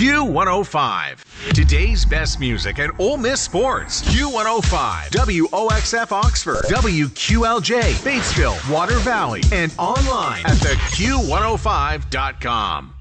Q105. Today's best music and Ole Miss sports. Q105. WOXF Oxford. WQLJ Batesville, Water Valley. And online at theq105.com.